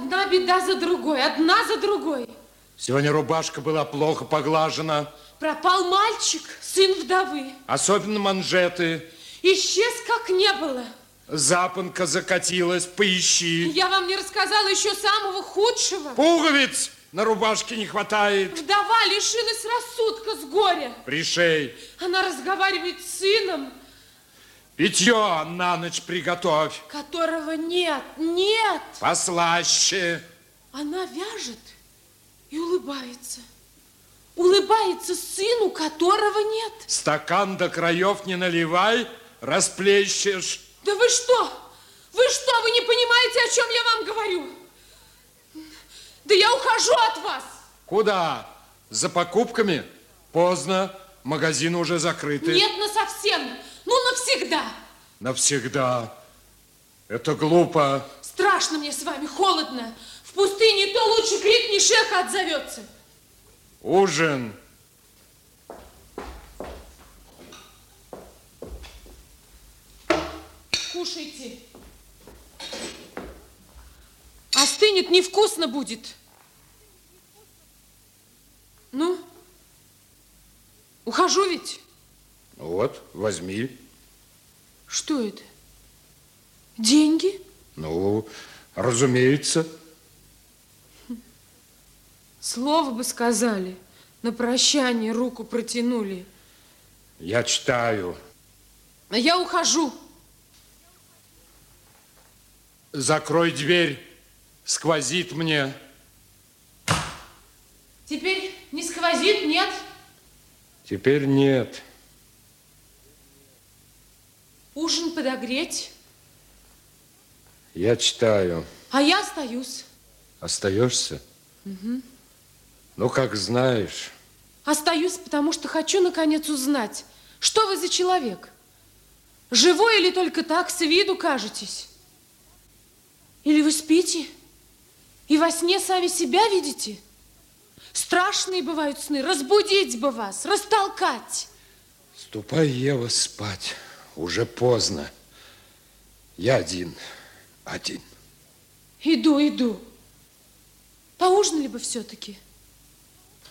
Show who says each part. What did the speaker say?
Speaker 1: Одна беда за другой, одна за другой.
Speaker 2: Сегодня рубашка была плохо поглажена.
Speaker 1: Пропал мальчик, сын вдовы.
Speaker 2: Особенно манжеты.
Speaker 1: Исчез, как не было.
Speaker 2: Запонка закатилась, поищи.
Speaker 1: Я вам не рассказала еще самого худшего.
Speaker 2: Пуговиц на рубашке не хватает.
Speaker 1: Вдова лишилась рассудка с горя.
Speaker 2: Пришей.
Speaker 1: Она разговаривает с сыном.
Speaker 2: Питье на ночь приготовь.
Speaker 1: Которого нет, нет.
Speaker 2: Послаще.
Speaker 1: Она вяжет и улыбается. Улыбается сыну, которого нет.
Speaker 2: Стакан до краев не наливай, расплещешь.
Speaker 1: Да вы что? Вы что, вы не понимаете, о чем я вам говорю? Да я ухожу от вас.
Speaker 2: Куда? За покупками? Поздно, магазины уже закрыты.
Speaker 1: Нет, насовсем. Ну, навсегда.
Speaker 2: Навсегда. Это глупо.
Speaker 1: Страшно мне с вами, холодно. В пустыне то лучше крикни, шеха отзовется.
Speaker 2: Ужин.
Speaker 1: Кушайте. Остынет, невкусно будет. Ну, ухожу ведь.
Speaker 2: Вот, возьми.
Speaker 1: Что это? Деньги?
Speaker 2: Ну, разумеется.
Speaker 1: Слово бы сказали. На прощание руку протянули.
Speaker 2: Я читаю.
Speaker 1: А я ухожу.
Speaker 2: Закрой дверь. Сквозит мне.
Speaker 1: Теперь не сквозит, нет?
Speaker 2: Теперь нет.
Speaker 1: Ужин подогреть.
Speaker 2: Я читаю.
Speaker 1: А я остаюсь.
Speaker 2: Остаешься?
Speaker 1: Угу.
Speaker 2: Ну, как знаешь.
Speaker 1: Остаюсь, потому что хочу, наконец, узнать, что вы за человек. Живой или только так, с виду кажетесь? Или вы спите и во сне сами себя видите? Страшные бывают сны, разбудить бы вас, растолкать.
Speaker 2: Ступай, Ева, спать. Уже поздно. Я один. Один.
Speaker 1: Иду, иду. Поужинали бы все-таки.